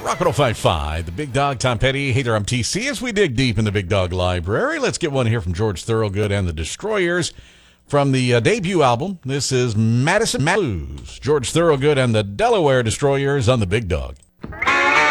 Rock 105.5, the Big Dog, Tom Petty. Hey there, I'm TC. As we dig deep in the Big Dog Library, let's get one here from George Thorogood and the Destroyers from the debut album. This is Madison Blues. George Thorogood and the Delaware Destroyers on the Big Dog.